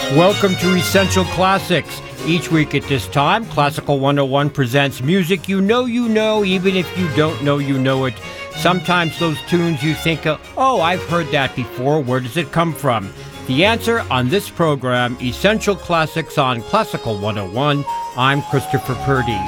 Welcome to Essential Classics. Each week at this time, Classical 101 presents music you know, even if you don't know you know it. Sometimes those tunes you think, oh, I've heard that before. Where does it come from? The answer on this program, Essential Classics on Classical 101. I'm Christopher Purdy.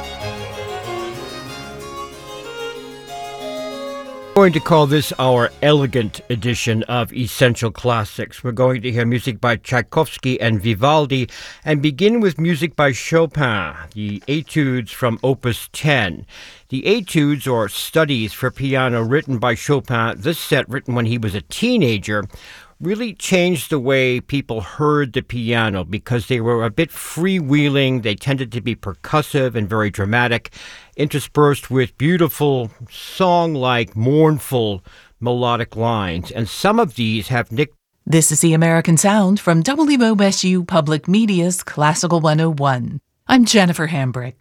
We're going to call this our elegant edition of Essential Classics. We're going to hear music by Tchaikovsky and Vivaldi and begin with music by Chopin, the Etudes from Opus 10. The Etudes, or Studies for Piano, written by Chopin, this set written when he was a teenager, really changed the way people heard the piano because they were a bit freewheeling. They tended to be percussive and very dramatic, interspersed with beautiful song-like, mournful, melodic lines. And some of these have nicknames. This is the American Sound from WOSU Public Media's Classical 101. I'm Jennifer Hambrick.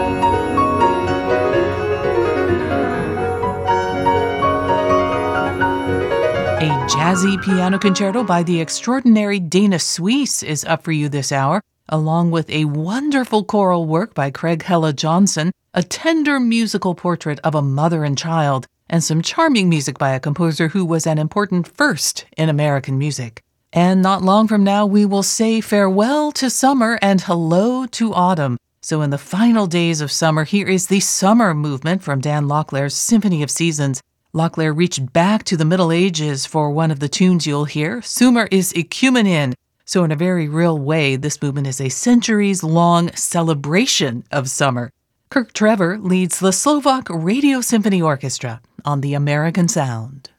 A jazzy piano concerto by the extraordinary Dana Suisse is up for you this hour, along with a wonderful choral work by Craig Hella Johnson, a tender musical portrait of a mother and child, and some charming music by a composer who was an important first in American music. And not long from now, we will say farewell to summer and hello to autumn. So in the final days of summer, here is the Summer Movement from Dan Locklear's Symphony of Seasons. Locklear reached back to the Middle Ages for one of the tunes you'll hear. Summer is Ekumenin. So in a very real way, this movement is a centuries-long celebration of summer. Kirk Trevor leads the Slovak Radio Symphony Orchestra on the American Sound.